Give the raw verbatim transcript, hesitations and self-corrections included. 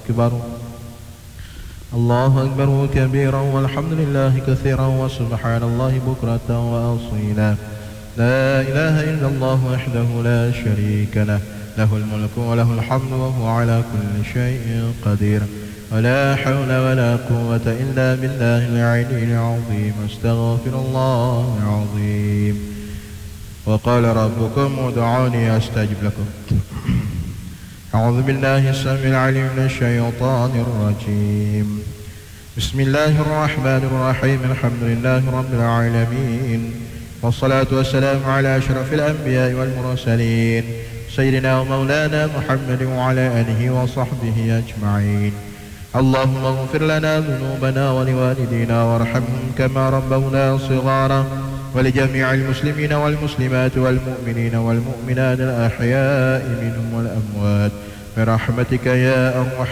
أكبر الله أكبر كبيرا والحمد لله كثيرا وسبحان الله بكرة وأصيلا لا إله إلا الله وحده لا شريك له له الملك وله الحمد وهو على كل شيء قدير ولا حول ولا قوة إلا بالله العلي العظيم استغفر الله العظيم وقال ربكم ادعوني أستجب لكم أعوذ بالله السميع العليم من الشيطان الرجيم بسم الله الرحمن الرحيم الحمد لله رب العالمين والصلاة والسلام على أشرف الأنبياء والمرسلين سيدنا ومولانا محمد وعلى آله وصحبه أجمعين اللهم اغفر لنا ذنوبنا ولوالدينا وارحمهم كما ربونا صغارا ولجميع المسلمين والمسلمات والمؤمنين والمؤمنات الأحياء منهم والأموات برحمتك يا أرحم